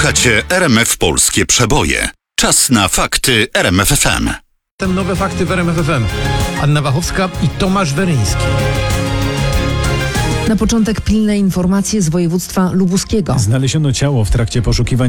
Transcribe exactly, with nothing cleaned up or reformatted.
Słuchacie R M F Polskie Przeboje. Czas na fakty R M F F M. Tem nowe fakty w R M F F M. Anna Wachowska i Tomasz Weryński. Na początek pilne informacje z województwa lubuskiego. Znaleziono ciało w trakcie poszukiwań